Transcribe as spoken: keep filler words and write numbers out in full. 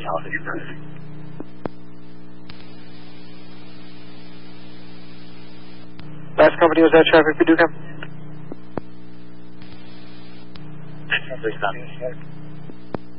Last company was that traffic for Duke? Please stop.